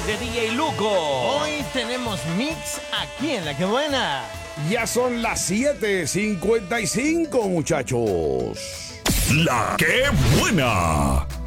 de DJ Luco. Hoy tenemos mix aquí en La Que Buena. Ya son las 7:55, muchachos. La Que Buena.